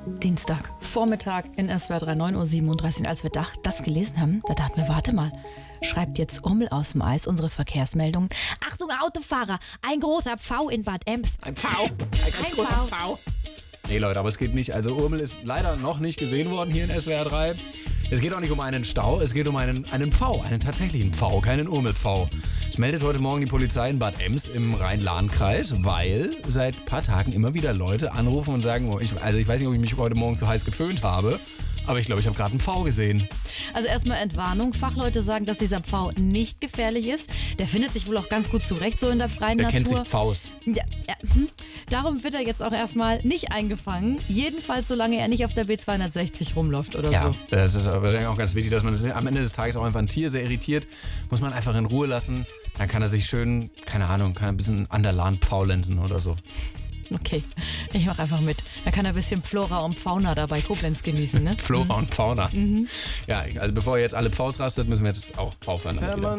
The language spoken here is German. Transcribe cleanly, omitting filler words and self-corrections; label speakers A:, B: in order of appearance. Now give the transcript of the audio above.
A: Dienstag, Vormittag in SWR 3, 9:37 Uhr. Als wir das gelesen haben, da dachten wir, warte mal, schreibt jetzt Urmel aus dem Eis unsere Verkehrsmeldungen. Achtung, Autofahrer, ein großer Pfau in Bad Ems.
B: Ein Pfau. Ein großer Pfau. Nee, Leute, aber es geht nicht. Also Urmel ist leider noch nicht gesehen worden hier in SWR 3. Es geht auch nicht um einen Stau, es geht um einen Pfau, einen tatsächlichen Pfau, keinen Urmel-Pfau. Es meldet heute Morgen die Polizei in Bad Ems im Rhein-Lahn-Kreis, weil seit ein paar Tagen immer wieder Leute anrufen und sagen, ich weiß nicht, ob ich mich heute Morgen zu heiß geföhnt habe, aber ich glaube, ich habe gerade einen Pfau gesehen.
A: Also erstmal Entwarnung. Fachleute sagen, dass dieser Pfau nicht gefährlich ist. Der findet sich wohl auch ganz gut zurecht, so in der freien Natur.
B: Der kennt sich Pfaus.
A: Ja. Darum wird er jetzt auch erstmal nicht eingefangen. Jedenfalls, solange er nicht auf der B260 rumläuft oder so.
B: Ja, das ist aber auch ganz wichtig, dass man am Ende des Tages auch einfach ein Tier sehr irritiert. Muss man einfach in Ruhe lassen. Dann kann er sich schön, keine Ahnung, kann ein bisschen an der Lahn pfaulenzen oder so.
A: Okay, ich mache einfach mit. Da kann er ein bisschen Flora und Fauna dabei Koblenz genießen, ne?
B: Flora und Fauna. Ja, also bevor ihr jetzt alle Pfaus rastet, müssen wir jetzt auch Pfau fahren.